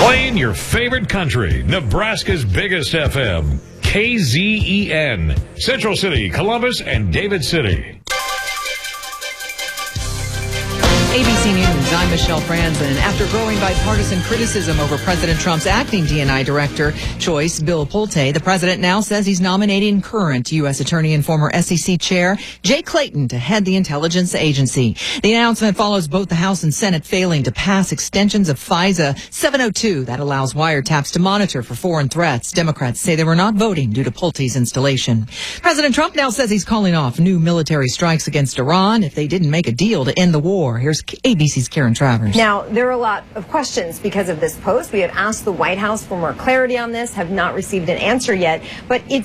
Playing your favorite country, Nebraska's biggest FM, KZEN, Central City, Columbus, and David City. ABC News, I'm Michelle Franzen. After growing bipartisan criticism over President Trump's acting DNI director choice, Bill Pulte, the president now says he's nominating current U.S. Attorney and former SEC Chair Jay Clayton to head the intelligence agency. The announcement follows both the House and Senate failing to pass extensions of FISA 702 that allows wiretaps to monitor for foreign threats. Democrats say they were not voting due to Pulte's installation. President Trump now says he's calling off new military strikes against Iran if they didn't make a deal to end the war. Here's ABC's Karen Travers. Now, there are a lot of questions because of this post. We have asked the White House for more clarity on this, have not received an answer yet, but it's